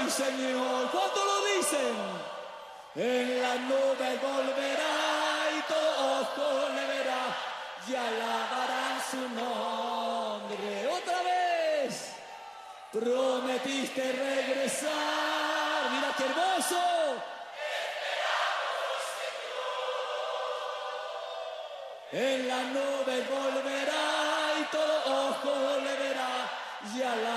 sí señor, ¿cuánto lo dicen? En la nube volverá y todo ojo le verá y alabarán su nombre. Otra vez, prometiste regresar, mira qué hermoso. En la nube volverá y todo ojo le verá y alabarán.